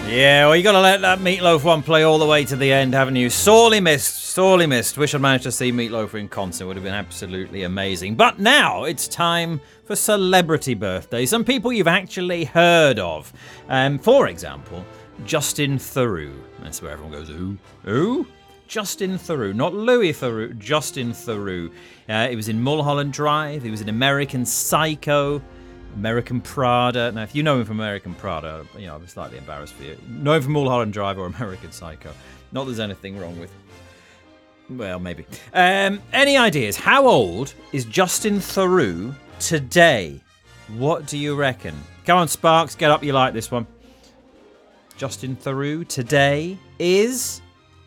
Yeah, well, you got to let that Meatloaf one play all the way to the end, haven't you? Sorely missed, sorely missed. Wish I'd managed to see Meatloaf in concert. Would have been absolutely amazing. But now it's time for celebrity birthdays. Some people you've actually heard of. For example, Justin Theroux. That's where everyone goes, who? Justin Theroux, not Louis Theroux, Justin Theroux. He was in Mulholland Drive. He was in American Psycho. American Prada. Now, if you know him from American Prada, I'm slightly embarrassed for you. Know him from Mulholland Drive or American Psycho. Not that there's anything wrong with. Well, maybe. Any ideas? How old is Justin Theroux today? What do you reckon? Come on, Sparks, get up. You like this one. Justin Theroux today is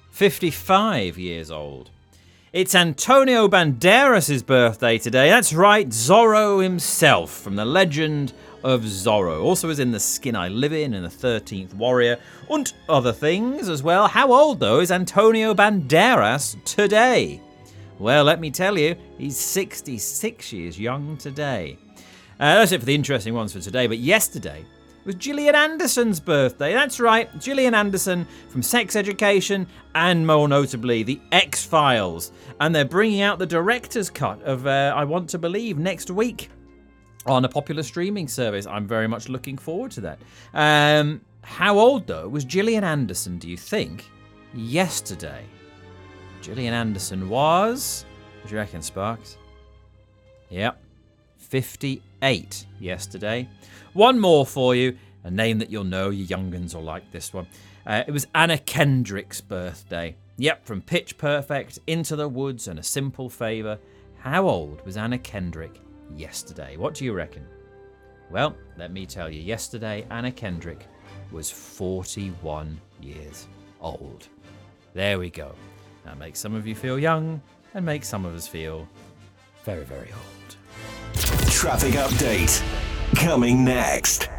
55 years old. It's Antonio Banderas' birthday today. That's right, Zorro himself, from the legend of Zorro. Also is in The Skin I Live In and The 13th Warrior, and other things as well. How old, though, is Antonio Banderas today? Well, let me tell you, he's 66 years young today. That's it for the interesting ones for today, but yesterday was Gillian Anderson's birthday. That's right, Gillian Anderson from Sex Education and, more notably, The X-Files. And they're bringing out the director's cut of I Want to Believe next week on a popular streaming service. I'm very much looking forward to that. How old, though, was Gillian Anderson, do you think, yesterday? Gillian Anderson was... What do you reckon, Sparks? Yep, 58 yesterday. One more for you, a name that you'll know, you young'uns will like this one. It was Anna Kendrick's birthday. Yep, from Pitch Perfect, Into the Woods, and A Simple Favor. How old was Anna Kendrick yesterday? What do you reckon? Well, let me tell you, yesterday Anna Kendrick was 41 years old. There we go. That makes some of you feel young, and makes some of us feel very, very old. Traffic update. Coming next.